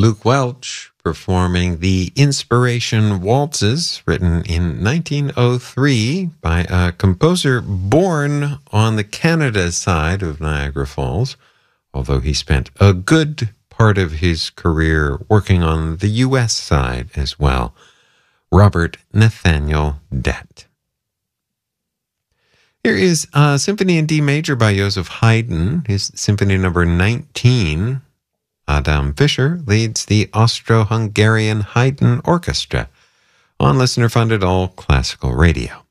Luke Welch performing the Inspiration Waltzes, written in 1903 by a composer born on the Canada side of Niagara Falls, although he spent a good part of his career working on the U.S. side as well. Robert Nathaniel Dett. Here is a Symphony in D major by Joseph Haydn, his Symphony number 19. Adam Fischer leads the Austro-Hungarian Haydn Orchestra on listener-funded all-classical radio.